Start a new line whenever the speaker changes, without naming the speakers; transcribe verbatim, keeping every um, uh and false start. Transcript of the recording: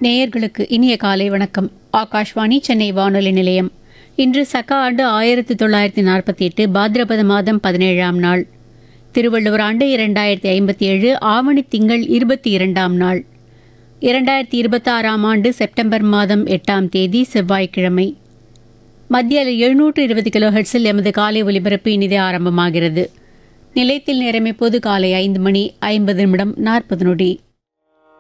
நேயர்களுக்கு இனிய காலை வணக்கம். ஆகாஷ்வாணி சென்னை வானொலி நிலையம். இன்று சக ஆண்டு ஆயிரத்தி தொள்ளாயிரத்தி நாற்பத்தி எட்டு பாத்ரபத மாதம் பதினேழாம் நாள். திருவள்ளுவர் ஆண்டு இரண்டாயிரத்தி ஐம்பத்தி ஏழு ஆவணி திங்கள் இருபத்தி இரண்டாம் நாள். இரண்டாயிரத்தி இருபத்தாறாம் ஆண்டு செப்டம்பர் மாதம் எட்டாம் தேதி செவ்வாய்க்கிழமை. மத்திய எழுநூற்று இருபது கிலோ ஹெர்ட்ஸில் எமது காலை ஒலிபரப்பு இனிதே ஆரம்பமாகிறது. நிலையத்தில் நேரம் இப்போது காலை ஐந்து மணி ஐம்பது நிமிடம் நாற்பது நொடி.